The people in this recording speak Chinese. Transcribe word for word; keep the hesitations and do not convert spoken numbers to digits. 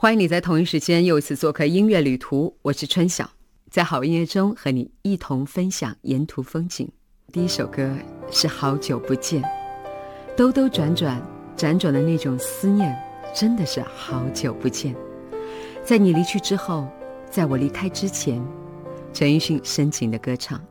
欢迎你在同一时间又一次做客音乐旅途，我是春晓，在好音乐中和你一同分享沿途风景。第一首歌是好久不见，兜兜转转辗转的那种思念，真的是好久不见。在你离去之后，在我离开之前，陈奕迅深情的歌唱。